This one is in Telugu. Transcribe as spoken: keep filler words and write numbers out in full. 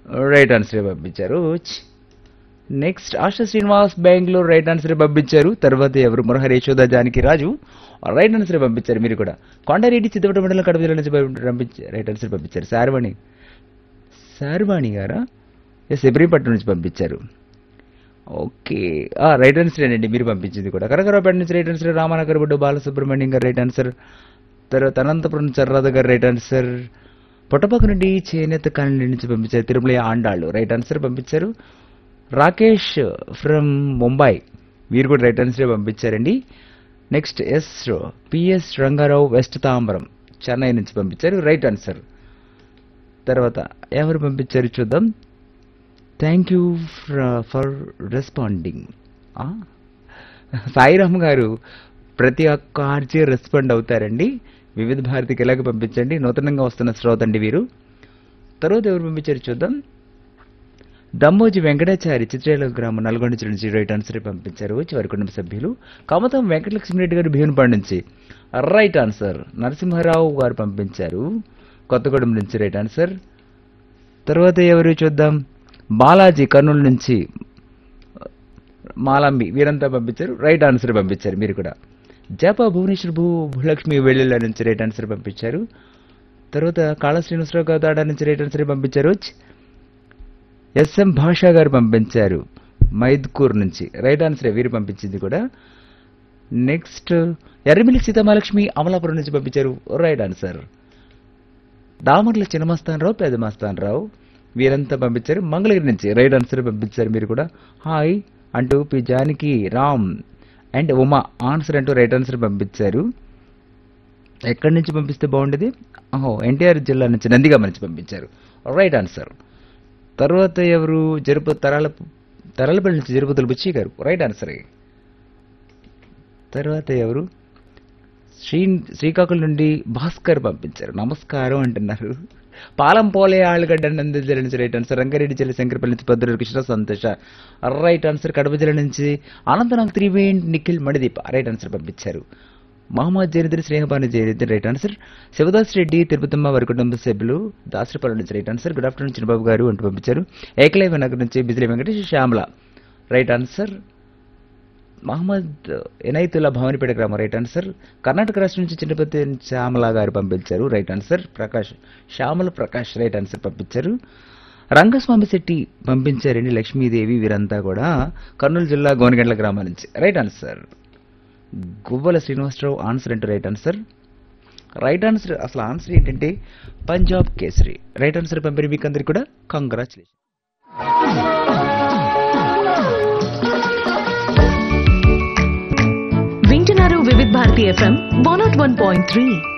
రైట్ ఆన్సర్ పంపించారు. Next ASHA Srinivas Bengaluru right answer పంపించారు. తర్వాత ఎవరు మురహరి యశోద జానకి రాజు రైట్ ఆన్సర్ పంపించారు. మీరు కూడా కొండారెడ్డి చిత్తపట మండలం కడప జిల్లా నుంచి పంపించారు. రైట్ ఆన్సర్ పంపించారు. శార్వాణి శార్వాణి గారా ఎస్ ఎబ్రిపట్నం నుంచి పంపించారు. ఓకే రైట్ ఆన్సర్ అండి మీరు పంపించింది కూడా. కరకరాపేట నుంచి రైట్ ఆన్సర్. రామానగర్ బొడ్డు బాలసుబ్రహ్మణ్యం గారు రైట్ ఆన్సర్. తర్వాత అనంతపురం చర్రాధ గారు రైట్ ఆన్సర్. పొట్టపక్క నుండి చేనేత కాలనీ నుంచి పంపించారు. తిరుమల ఆండాళ్ళు రైట్ ఆన్సర్ పంపించారు. రాకేష్ ఫ్రమ్ ముంబై వీరు కూడా రైట్ ఆన్సర్ పంపించారండి. Next yes PS Rangarao west Tambaram Chennai నుంచి పంపించారు. Right answer. తర్వాత ఎవరు పంపించారు చూద్దాం. Thank you for responding. Sairam గారు ప్రతి ఒక్క ఆర్జీ రెస్పాండ్ అవుతారండి. వివిధ భారతికి ఎలాగ పంపించండి. నూతనంగా వస్తున్న శ్రోత అండి వీరు. తర్వాత ఎవరు పంపించారు చూద్దాం. దమ్మోజి వెంకటాచారి చిత్రేల గ్రామం నల్గొండ జిల్లా నుంచి రైట్ ఆన్సర్ పంపించారు. చివరి కుటుంబ సభ్యులు కమతం వెంకటలక్ష్మిరెడ్డి గారు భీవనపాడు నుంచి రైట్ ఆన్సర్. నరసింహారావు గారు పంపించారు కొత్తగూడెం నుంచి రైట్ ఆన్సర్. తర్వాత ఎవరు చూద్దాం. బాలాజీ కర్నూలు నుంచి మాలాంబి వీరంతా పంపించారు. రైట్ ఆన్సర్ పంపించారు మీరు కూడా. జప భువనేశ్వర్ భూ భూలక్ష్మి వెల్లుల నుంచి రైట్ ఆన్సర్ పంపించారు. తర్వాత కాళ శ్రీనివాసరావు గౌదాడ నుంచి రైట్ ఆన్సర్ పంపించారు. ఎస్ఎం భాషా గారు పంపించారు మైద్కూర్ నుంచి రైట్ ఆన్సర్ వీరు పంపించింది కూడా. నెక్స్ట్ ఎర్రమిల్లి సీతామహాలక్ష్మి అమలాపురం నుంచి పంపించారు. Right answer. దామర్ల చిన్నమస్తానరావు పెద్ద మస్తానరావు వీరంతా పంపించారు మంగళగిరి నుంచి రైట్ ఆన్సర్ పంపించారు మీరు కూడా. హాయ్ అంటూ P Janaki Ram and Uma answer అంటూ రైట్ ఆన్సర్ పంపించారు. ఎక్కడి నుంచి పంపిస్తే బాగుండేది. ఓహో ఎన్టీఆర్ జిల్లా నుంచి నందిగామ నుంచి పంపించారు. Right answer. తర్వాత ఎవరు జరుపు తరాల తరాలపల్లి నుంచి జరుపుతులు బుచ్చి గారు రైట్ ఆన్సర్. తర్వాత ఎవరు శ్రీ శ్రీకాకుళం నుండి భాస్కర్ పంపించారు. నమస్కారం అంటున్నారు. పాలం పోలే ఆళ్ళగడ్డ నంది జిల్లా నుంచి రైట్ ఆన్సర్. రంగారెడ్డి జిల్లా శంకరపల్లి నుంచి పద్దూరు కృష్ణ సంతోష రైట్ ఆన్సర్. కడప జిల్లా నుంచి అనంతనాగ్ త్రివేణి నిఖిల్ మణిదీప్ రైట్ ఆన్సర్ పంపించారు. Mohammed Zainuddin స్నేహపాని Zainuddin right answer. శివదాస్ రెడ్డి తిరుపతమ్మ వారి కుటుంబ సభ్యులు దాసరపల్లి నుంచి రైట్ ఆన్సర్. గుడ్ ఆఫ్టర్నూన్ చిన్నబాబు గారు అంటూ పంపించారు. ఏకలైవ నగర్ నుంచి బిజిలీ వెంకటేష్ శ్యామల రైట్ ఆన్సర్. మహమ్మద్ ఎనైతుల్లా భవానిపేట గ్రామం రైట్ ఆన్సర్. కర్ణాటక రాష్ట్రం నుంచి చిన్నపతి శ్యామల గారు పంపించారు. Right answer. Prakash Shyamala Prakash right answer పంపించారు. రంగస్వామి శెట్టి పంపించారండి లక్ష్మీదేవి వీరంతా కూడా కర్నూలు జిల్లా గోనగండ్ల గ్రామం నుంచి రైట్ ఆన్సర్. గువ్వల శ్రీనివాసరావు ఆన్సర్ అంటే రైట్ ఆన్సర్. రైట్ ఆన్సర్ అసలు ఆన్సర్ ఏంటంటే పంజాబ్ కేసరి రైట్ ఆన్సర్ పంపిణీ మీకు అందరికీ కూడా కంగ్రాచులేషన్. వింటున్నారు వివిధ Bharati FM one not one point three.